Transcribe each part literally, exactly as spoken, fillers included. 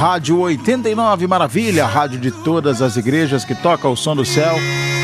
Rádio oitenta e nove Maravilha, rádio de todas as igrejas que toca o som do céu.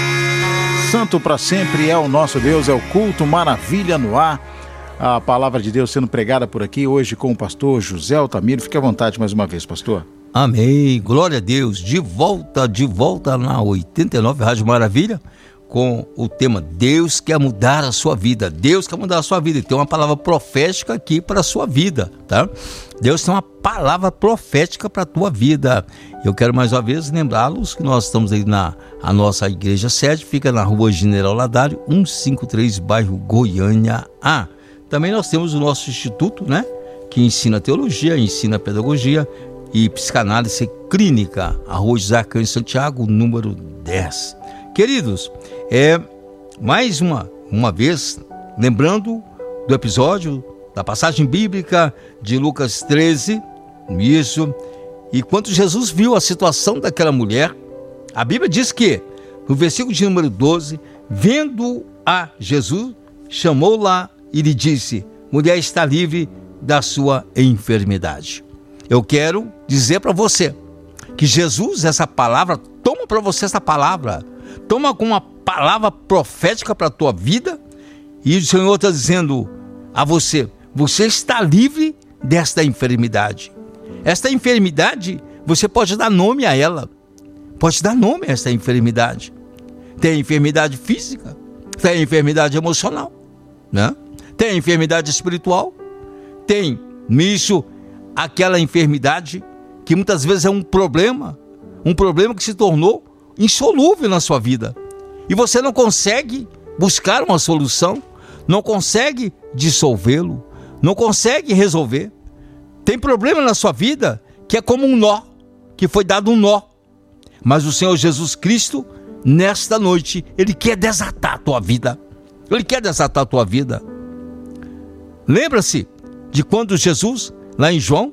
Santo para sempre é o nosso Deus, é o culto Maravilha no ar. A palavra de Deus sendo pregada por aqui hoje com o pastor José Altamiro. Fique à vontade mais uma vez, pastor. Amém, glória a Deus. De volta, de volta na oitenta e nove Rádio Maravilha, com o tema Deus quer mudar a sua vida. Deus quer mudar a sua vida. E tem uma palavra profética aqui para a sua vida, tá? Deus tem uma palavra profética para a tua vida. Eu quero mais uma vez lembrá-los que nós estamos aí na a nossa igreja sede, fica na rua General Ladário, cento e cinquenta e três, bairro Goiânia A. Também nós temos o nosso instituto, né? Que ensina teologia, ensina pedagogia e psicanálise clínica. A rua José Arcanjo Santiago, número dez. Queridos, é mais uma, uma vez, lembrando do episódio da passagem bíblica de Lucas treze, isso, e quando Jesus viu a situação daquela mulher, a Bíblia diz que, no versículo de número doze, vendo a Jesus, chamou-la e lhe disse: mulher, está livre da sua enfermidade. Eu quero dizer para você que Jesus, essa palavra, toma para você essa palavra, toma como uma palavra profética para a tua vida, e o Senhor está dizendo a você: você está livre desta enfermidade. Esta enfermidade, você pode dar nome a ela, pode dar nome a esta enfermidade. Tem enfermidade física, tem enfermidade emocional, né? Tem enfermidade espiritual, tem nisso aquela enfermidade que muitas vezes é um problema, um problema que se tornou insolúvel na sua vida, e você não consegue buscar uma solução, não consegue dissolvê-lo, não consegue resolver. Tem problema na sua vida que é como um nó, que foi dado um nó, mas o Senhor Jesus Cristo, nesta noite, Ele quer desatar a tua vida, Ele quer desatar a tua vida. Lembra-se de quando Jesus, lá em João,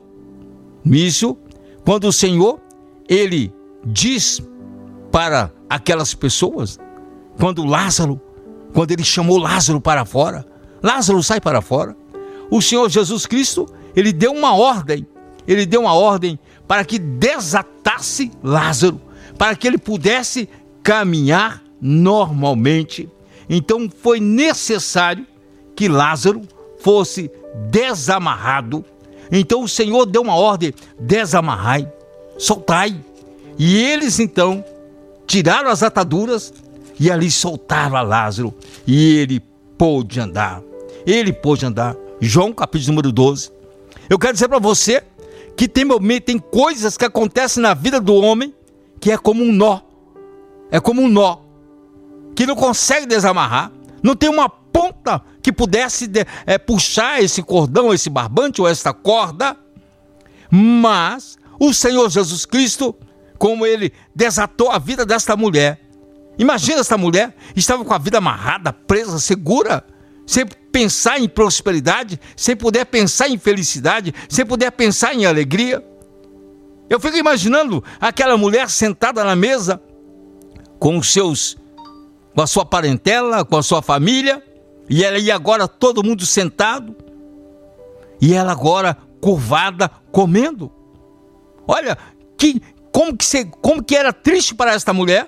isso, quando o Senhor, Ele diz para aquelas pessoas, quando Lázaro, quando Ele chamou Lázaro para fora, Lázaro, sai para fora. O Senhor Jesus Cristo, Ele deu uma ordem, Ele deu uma ordem para que desatasse Lázaro, para que ele pudesse caminhar normalmente. Então foi necessário que Lázaro fosse desamarrado. Então o Senhor deu uma ordem: desamarrai, soltai. E eles então tiraram as ataduras e ali soltaram a Lázaro, e ele pôde andar, ele pôde andar. João capítulo número doze. Eu quero dizer para você que tem, tem coisas que acontecem na vida do homem que é como um nó, é como um nó, que não consegue desamarrar, não tem uma ponta que pudesse de, é, puxar esse cordão, esse barbante ou esta corda, mas o Senhor Jesus Cristo, como Ele desatou a vida desta mulher. Imagina, esta mulher estava com a vida amarrada, presa, segura, sem pensar em prosperidade, sem poder pensar em felicidade, sem poder pensar em alegria. Eu fico imaginando aquela mulher sentada na mesa, com os seus, com a sua parentela, com a sua família, e ela ia agora todo mundo sentado, e ela agora curvada, comendo. Olha, que, como, que se, como que era triste para esta mulher.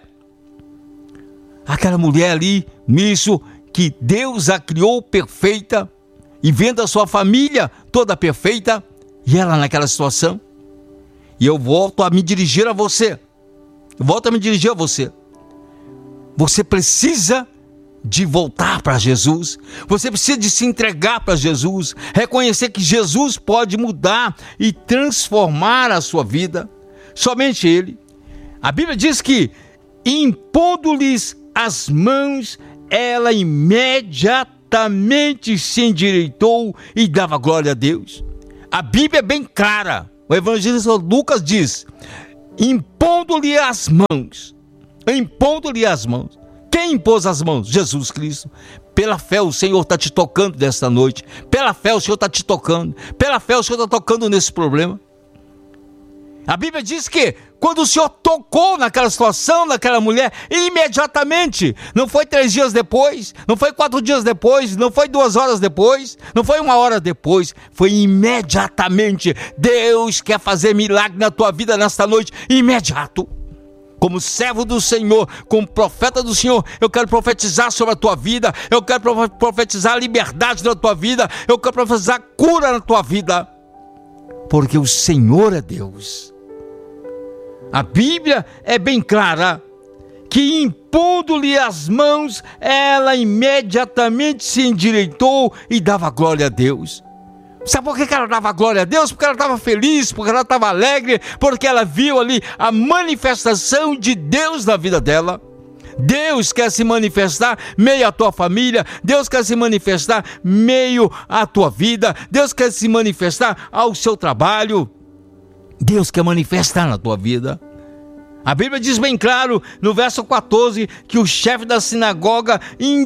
Aquela mulher ali, nisso, que Deus a criou perfeita, e vendo a sua família toda perfeita, e ela naquela situação. E eu volto a me dirigir a você, eu volto a me dirigir a você. Você precisa de voltar para Jesus, você precisa de se entregar para Jesus, reconhecer que Jesus pode mudar e transformar a sua vida, somente Ele. A Bíblia diz que, impondo-lhes as mãos, ela imediatamente se endireitou e dava glória a Deus. A Bíblia é bem clara, o evangelista Lucas diz: impondo-lhe as mãos, impondo-lhe as mãos. Quem impôs as mãos? Jesus Cristo. Pela fé o Senhor está te tocando nesta noite, pela fé o Senhor está te tocando, pela fé o Senhor está tocando nesse problema. A Bíblia diz que quando o Senhor tocou naquela situação, naquela mulher, imediatamente, não foi três dias depois, não foi quatro dias depois, não foi duas horas depois, não foi uma hora depois, foi imediatamente. Deus quer fazer milagre na tua vida nesta noite, imediato. Como servo do Senhor, como profeta do Senhor, eu quero profetizar sobre a tua vida, eu quero profetizar a liberdade na tua vida, eu quero profetizar cura na tua vida, porque o Senhor é Deus. A Bíblia é bem clara que, impondo-lhe as mãos, ela imediatamente se endireitou e dava glória a Deus. Sabe por que ela dava glória a Deus? Porque ela estava feliz, porque ela estava alegre, porque ela viu ali a manifestação de Deus na vida dela. Deus quer se manifestar meio à tua família, Deus quer se manifestar meio à tua vida, Deus quer se manifestar ao seu trabalho, Deus quer manifestar na tua vida. A Bíblia diz bem claro no verso quatorze que o chefe da sinagoga,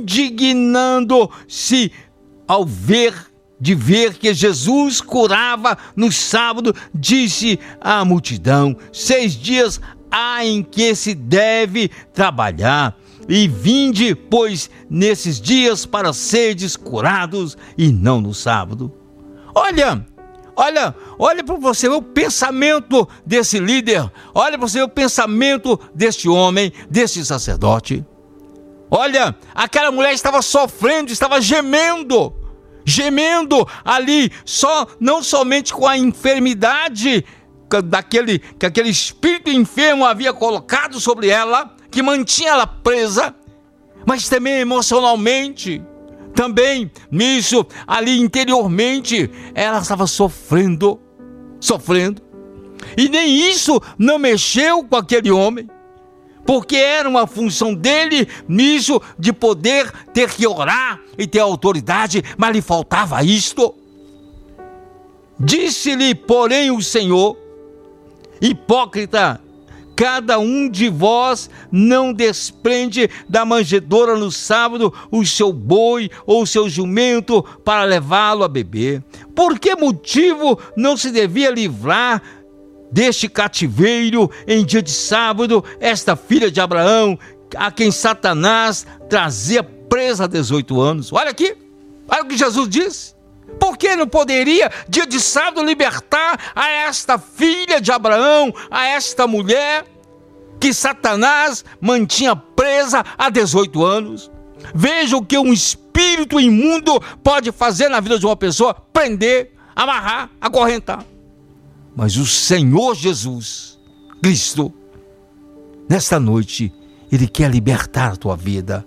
indignando-se ao ver de ver que Jesus curava no sábado, disse à multidão: seis dias há em que se deve trabalhar, e vinde, pois, nesses dias para serdes curados, e não no sábado. Olha, olha, olha para você ver o pensamento desse líder, olha para você ver o pensamento deste homem, deste sacerdote. Olha, aquela mulher estava sofrendo, estava gemendo, gemendo ali, só, não somente com a enfermidade daquele, que aquele espírito enfermo havia colocado sobre ela, que mantinha ela presa, mas também emocionalmente, também nisso, ali interiormente, ela estava sofrendo, sofrendo, e nem isso não mexeu com aquele homem, porque era uma função dele nisso, de poder ter que orar e ter autoridade, mas lhe faltava isto. Disse-lhe, porém, o Senhor: hipócrita, cada um de vós não desprende da manjedoura no sábado o seu boi ou o seu jumento para levá-lo a beber. Por que motivo não se devia livrar deste cativeiro em dia de sábado esta filha de Abraão, a quem Satanás trazia presa há dezoito anos? Olha aqui, olha o que Jesus disse. Por que não poderia, dia de sábado, libertar a esta filha de Abraão, a esta mulher que Satanás mantinha presa há dezoito anos? Veja o que um espírito imundo pode fazer na vida de uma pessoa: prender, amarrar, acorrentar. Mas o Senhor Jesus Cristo, nesta noite, Ele quer libertar a tua vida.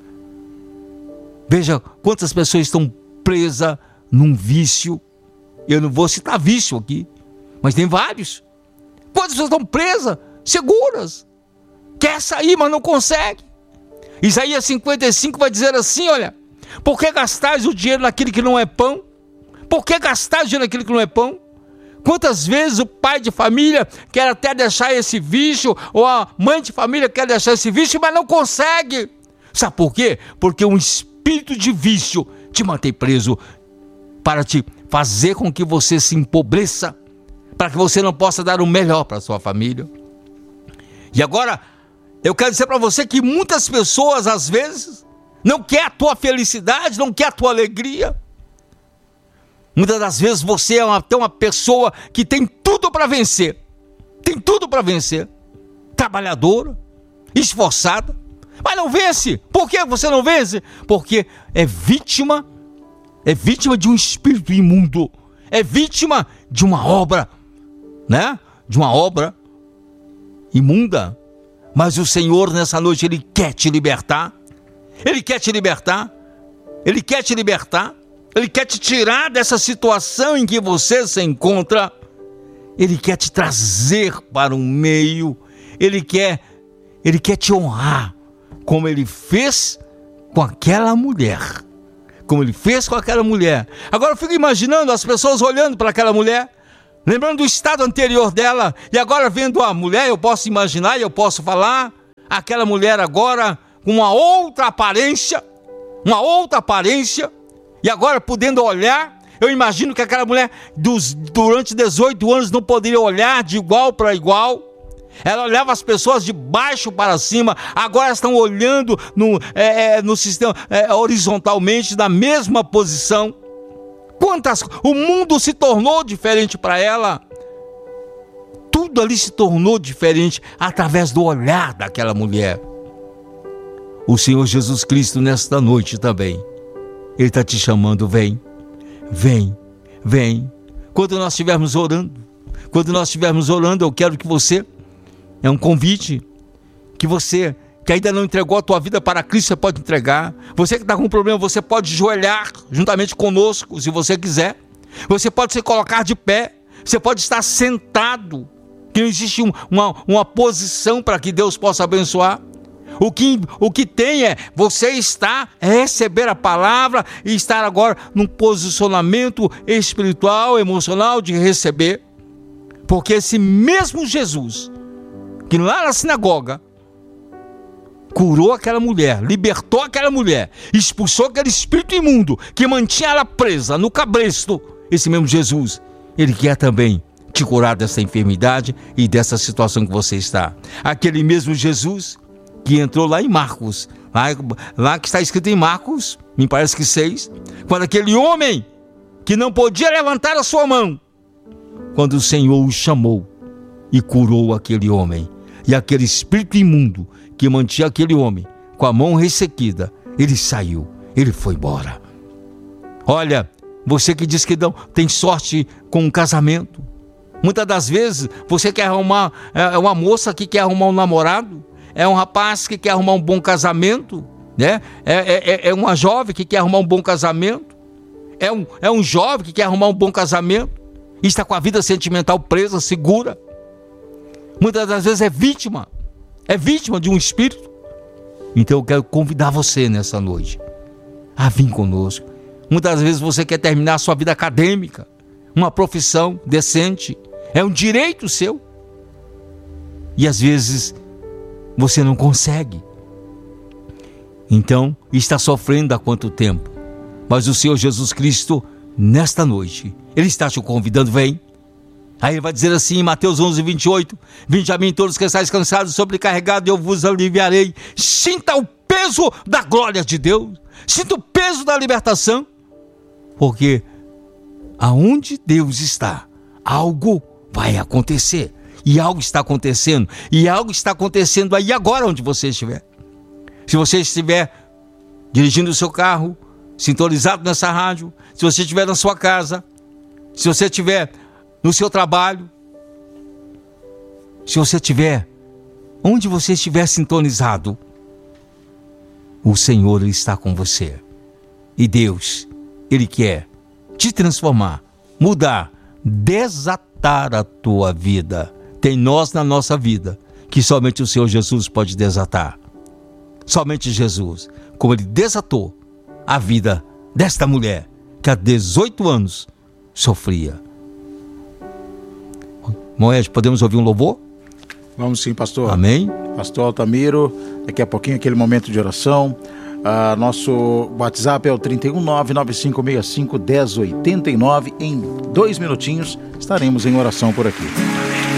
Veja quantas pessoas estão presas num vício. Eu não vou citar vício aqui, mas tem vários. Quantas pessoas estão presas, seguras, quer sair, mas não consegue. Isaías cinquenta e cinco vai dizer assim: olha, por que gastais o dinheiro naquilo que não é pão? Por que gastais o dinheiro naquilo que não é pão? Quantas vezes o pai de família quer até deixar esse vício, ou a mãe de família quer deixar esse vício, mas não consegue. Sabe por quê? Porque um espírito de vício te mantém preso, para te fazer com que você se empobreça, para que você não possa dar o melhor para a sua família. E agora, eu quero dizer para você que muitas pessoas, às vezes, não quer a tua felicidade, não quer a tua alegria. Muitas das vezes você é uma, até uma pessoa que tem tudo para vencer, tem tudo para vencer, trabalhadora, esforçada, mas não vence. Por que você não vence? Porque é vítima, é vítima de um espírito imundo, é vítima de uma obra, né? De uma obra imunda. Mas o Senhor nessa noite, Ele quer te libertar, Ele quer te libertar, Ele quer te libertar, Ele quer te tirar dessa situação em que você se encontra. Ele quer te trazer para um meio, Ele quer, Ele quer te honrar, como Ele fez com aquela mulher, como Ele fez com aquela mulher. Agora eu fico imaginando as pessoas olhando para aquela mulher, lembrando do estado anterior dela, e agora vendo a mulher, eu posso imaginar e eu posso falar, aquela mulher agora com uma outra aparência, uma outra aparência, e agora podendo olhar Eu imagino que aquela mulher, dos, durante dezoito anos, não poderia olhar de igual para igual. Ela olhava as pessoas de baixo para cima, agora estão olhando no, é, no sistema é, horizontalmente, na mesma posição. Quantas, o mundo se tornou diferente para ela. Tudo ali se tornou diferente através do olhar daquela mulher. O Senhor Jesus Cristo, nesta noite também, Ele está te chamando, vem, vem, vem. Quando nós estivermos orando, quando nós estivermos orando, eu quero que você, é um convite, que você, que ainda não entregou a tua vida para Cristo, você pode entregar. Você que está com um problema, você pode joelhar juntamente conosco, se você quiser. Você pode se colocar de pé, você pode estar sentado, que não existe um, uma, uma posição para que Deus possa abençoar. O que, o que tem é você estar, receber a palavra e estar agora num posicionamento espiritual, emocional de receber. Porque esse mesmo Jesus, que lá na sinagoga, curou aquela mulher, libertou aquela mulher, expulsou aquele espírito imundo que mantinha ela presa no cabresto, esse mesmo Jesus, Ele quer também te curar dessa enfermidade e dessa situação que você está. Aquele mesmo Jesus que entrou lá em Marcos, lá, lá que está escrito em Marcos, me parece que seis, quando aquele homem que não podia levantar a sua mão, quando o Senhor o chamou e curou aquele homem, e aquele espírito imundo que mantinha aquele homem com a mão ressequida, ele saiu, ele foi embora. Olha, você que diz que não tem sorte com um casamento, muitas das vezes você quer arrumar, é uma moça que quer arrumar um namorado, é um rapaz que quer arrumar um bom casamento, né? é, é, é uma jovem que quer arrumar um bom casamento, é um, é um jovem que quer arrumar um bom casamento, e está com a vida sentimental presa, segura. Muitas das vezes é vítima, é vítima de um espírito. Então eu quero convidar você nessa noite a vir conosco. Muitas vezes você quer terminar a sua vida acadêmica, uma profissão decente, é um direito seu. E às vezes você não consegue. Então está sofrendo há quanto tempo? Mas o Senhor Jesus Cristo, nesta noite, Ele está te convidando, vem. Aí Ele vai dizer assim em Mateus onze, vinte e oito: vinde a mim todos que estáis cansados e sobrecarregados, eu vos aliviarei. Sinta o peso da glória de Deus, sinta o peso da libertação, porque aonde Deus está, algo vai acontecer, e algo está acontecendo, e algo está acontecendo aí agora onde você estiver. Se você estiver dirigindo o seu carro, sintonizado nessa rádio, se você estiver na sua casa, se você estiver no seu trabalho, se você estiver onde você estiver sintonizado, o Senhor Ele está com você. E Deus, Ele quer te transformar, mudar, desatar a tua vida. Tem nós na nossa vida que somente o Senhor Jesus pode desatar. Somente Jesus, como Ele desatou a vida desta mulher que há dezoito anos sofria. Moed, podemos ouvir um louvor? Vamos sim, pastor. Amém. Pastor Altamiro, daqui a pouquinho aquele momento de oração. Ah, nosso WhatsApp é o trinta e um, nove nove cinco seis cinco, um zero oito nove. Em dois minutinhos estaremos em oração por aqui.